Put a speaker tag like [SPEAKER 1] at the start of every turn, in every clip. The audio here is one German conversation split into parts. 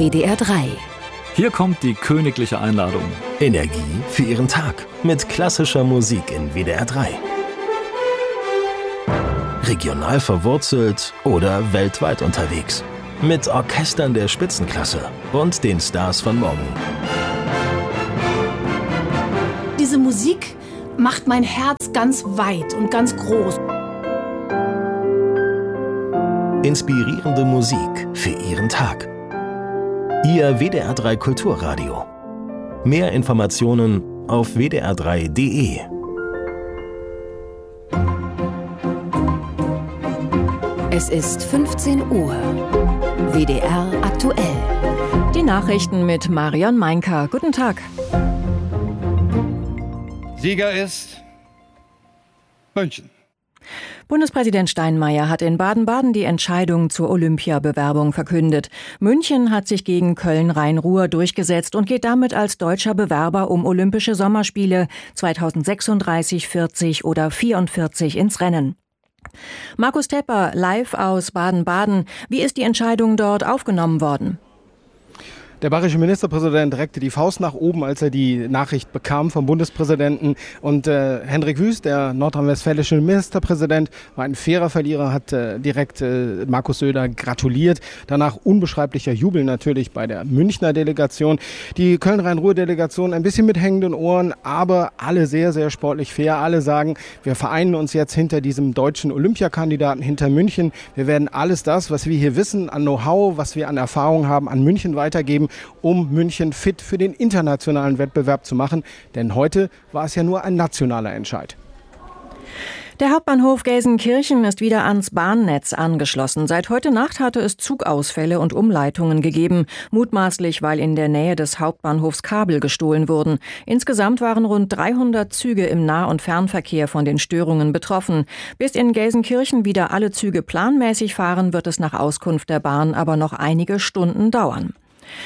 [SPEAKER 1] WDR 3.
[SPEAKER 2] Hier kommt die königliche Einladung.
[SPEAKER 3] Energie für Ihren Tag mit klassischer Musik in WDR 3. Regional verwurzelt oder weltweit unterwegs. Mit Orchestern der Spitzenklasse und den Stars von morgen.
[SPEAKER 4] Diese Musik macht mein Herz ganz weit und ganz groß.
[SPEAKER 3] Inspirierende Musik für Ihren Tag. Ihr WDR 3 Kulturradio. Mehr Informationen auf wdr3.de.
[SPEAKER 1] Es ist 15 Uhr. WDR aktuell.
[SPEAKER 5] Die Nachrichten mit Marion Meinker. Guten Tag.
[SPEAKER 6] Sieger ist München.
[SPEAKER 5] Bundespräsident Steinmeier hat in Baden-Baden die Entscheidung zur Olympiabewerbung verkündet. München hat sich gegen Köln-Rhein-Ruhr durchgesetzt und geht damit als deutscher Bewerber um Olympische Sommerspiele 2036, 40 oder 44 ins Rennen. Markus Tepper, live aus Baden-Baden. Wie ist die Entscheidung dort aufgenommen worden?
[SPEAKER 7] Der bayerische Ministerpräsident reckte die Faust nach oben, als er die Nachricht bekam vom Bundespräsidenten. Und Hendrik Wüst, der nordrhein-westfälische Ministerpräsident, war ein fairer Verlierer, hat direkt Markus Söder gratuliert. Danach unbeschreiblicher Jubel natürlich bei der Münchner Delegation. Die Köln-Rhein-Ruhr-Delegation ein bisschen mit hängenden Ohren, aber alle sehr, sehr sportlich fair. Alle sagen, wir vereinen uns jetzt hinter diesem deutschen Olympiakandidaten, hinter München. Wir werden alles das, was wir hier wissen, an Know-how, was wir an Erfahrung haben, an München weitergeben, um München fit für den internationalen Wettbewerb zu machen. Denn heute war es ja nur ein nationaler Entscheid.
[SPEAKER 5] Der Hauptbahnhof Gelsenkirchen ist wieder ans Bahnnetz angeschlossen. Seit heute Nacht hatte es Zugausfälle und Umleitungen gegeben, mutmaßlich, weil in der Nähe des Hauptbahnhofs Kabel gestohlen wurden. Insgesamt waren rund 300 Züge im Nah- und Fernverkehr von den Störungen betroffen. Bis in Gelsenkirchen wieder alle Züge planmäßig fahren, wird es nach Auskunft der Bahn aber noch einige Stunden dauern.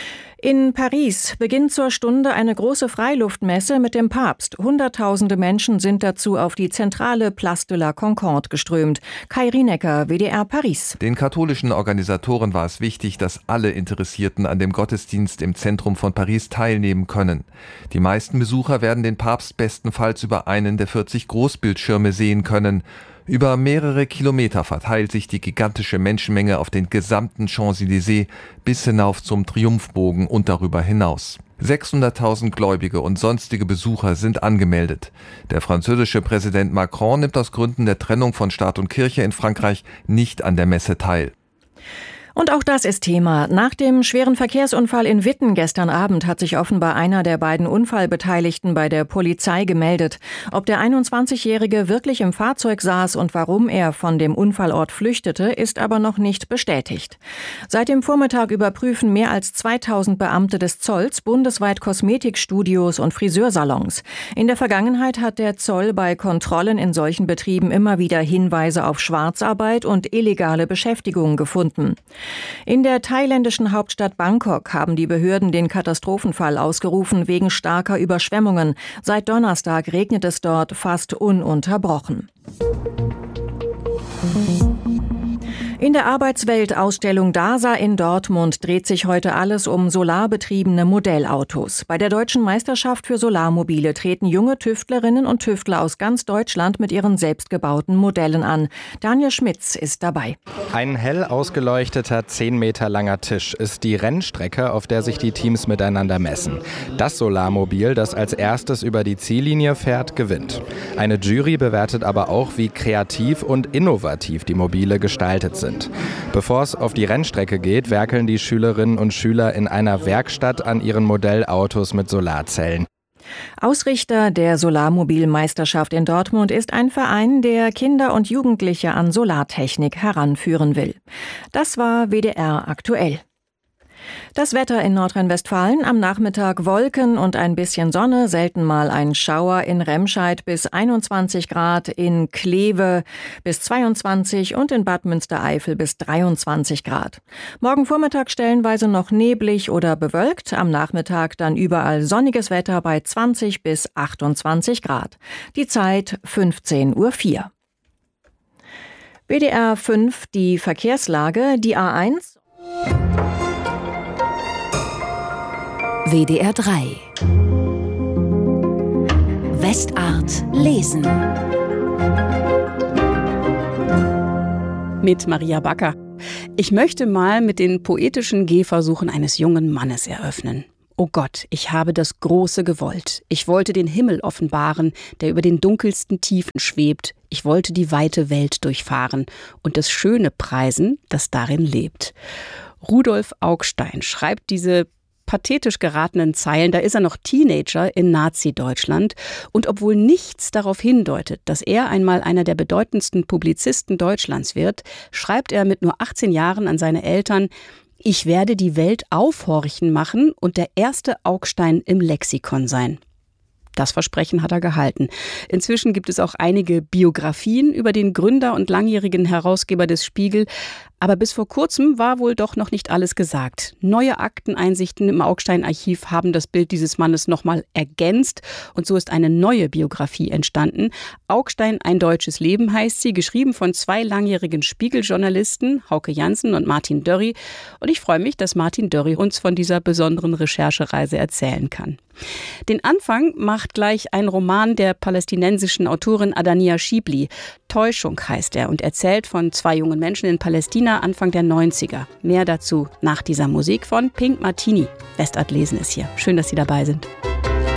[SPEAKER 5] In Paris beginnt zur Stunde eine große Freiluftmesse mit dem Papst. Hunderttausende Menschen sind dazu auf die zentrale Place de la Concorde geströmt. Kai Rienecker, WDR Paris.
[SPEAKER 8] Den katholischen Organisatoren war es wichtig, dass alle Interessierten an dem Gottesdienst im Zentrum von Paris teilnehmen können. Die meisten Besucher werden den Papst bestenfalls über einen der 40 Großbildschirme sehen können. Über mehrere Kilometer verteilt sich die gigantische Menschenmenge auf den gesamten Champs-Élysées bis hinauf zum Triumphbogen und darüber hinaus. 600.000 Gläubige und sonstige Besucher sind angemeldet. Der französische Präsident Macron nimmt aus Gründen der Trennung von Staat und Kirche in Frankreich nicht an der Messe teil.
[SPEAKER 5] Und auch das ist Thema. Nach dem schweren Verkehrsunfall in Witten gestern Abend hat sich offenbar einer der beiden Unfallbeteiligten bei der Polizei gemeldet. Ob der 21-Jährige wirklich im Fahrzeug saß und warum er von dem Unfallort flüchtete, ist aber noch nicht bestätigt. Seit dem Vormittag überprüfen mehr als 2000 Beamte des Zolls bundesweit Kosmetikstudios und Friseursalons. In der Vergangenheit hat der Zoll bei Kontrollen in solchen Betrieben immer wieder Hinweise auf Schwarzarbeit und illegale Beschäftigung gefunden. In der thailändischen Hauptstadt Bangkok haben die Behörden den Katastrophenfall ausgerufen wegen starker Überschwemmungen. Seit Donnerstag regnet es dort fast ununterbrochen. In der Arbeitswelt-Ausstellung DASA in Dortmund dreht sich heute alles um solarbetriebene Modellautos. Bei der Deutschen Meisterschaft für Solarmobile treten junge Tüftlerinnen und Tüftler aus ganz Deutschland mit ihren selbstgebauten Modellen an. Daniel Schmitz ist dabei.
[SPEAKER 9] Ein hell ausgeleuchteter 10 Meter langer Tisch ist die Rennstrecke, auf der sich die Teams miteinander messen. Das Solarmobil, das als erstes über die Ziellinie fährt, gewinnt. Eine Jury bewertet aber auch, wie kreativ und innovativ die Mobile gestaltet sind. Bevor es auf die Rennstrecke geht, werkeln die Schülerinnen und Schüler in einer Werkstatt an ihren Modellautos mit Solarzellen.
[SPEAKER 5] Ausrichter der Solarmobilmeisterschaft in Dortmund ist ein Verein, der Kinder und Jugendliche an Solartechnik heranführen will. Das war WDR aktuell. Das Wetter in Nordrhein-Westfalen: am Nachmittag Wolken und ein bisschen Sonne, selten mal ein Schauer, in Remscheid bis 21 Grad, in Kleve bis 22 und in Bad Münstereifel bis 23 Grad. Morgen Vormittag stellenweise noch neblig oder bewölkt, am Nachmittag dann überall sonniges Wetter bei 20 bis 28 Grad. Die Zeit 15:04 Uhr. WDR 5, die Verkehrslage, die A1.
[SPEAKER 1] WDR 3 Westart lesen
[SPEAKER 10] mit Maria Backer. Ich möchte mal mit den poetischen Gehversuchen eines jungen Mannes eröffnen. O Gott, ich habe das Große gewollt. Ich wollte den Himmel offenbaren, der über den dunkelsten Tiefen schwebt. Ich wollte die weite Welt durchfahren und das Schöne preisen, das darin lebt. Rudolf Augstein schreibt diese pathetisch geratenen Zeilen, da ist er noch Teenager in Nazi-Deutschland. Und obwohl nichts darauf hindeutet, dass er einmal einer der bedeutendsten Publizisten Deutschlands wird, schreibt er mit nur 18 Jahren an seine Eltern: Ich werde die Welt aufhorchen machen und der erste Augstein im Lexikon sein. Das Versprechen hat er gehalten. Inzwischen gibt es auch einige Biografien über den Gründer und langjährigen Herausgeber des Spiegel. Aber bis vor kurzem war wohl doch noch nicht alles gesagt. Neue Akteneinsichten im Augstein-Archiv haben das Bild dieses Mannes nochmal ergänzt. Und so ist eine neue Biografie entstanden. Augstein, ein deutsches Leben heißt sie, geschrieben von 2 langjährigen Spiegel-Journalisten, Hauke Janssen und Martin Dörri. Und ich freue mich, dass Martin Dörri uns von dieser besonderen Recherchereise erzählen kann. Den Anfang macht gleich ein Roman der palästinensischen Autorin Adania Schibli. Täuschung heißt er und erzählt von 2 jungen Menschen in Palästina Anfang der 90er. Mehr dazu nach dieser Musik von Pink Martini. Westart lesen ist hier. Schön, dass Sie dabei sind.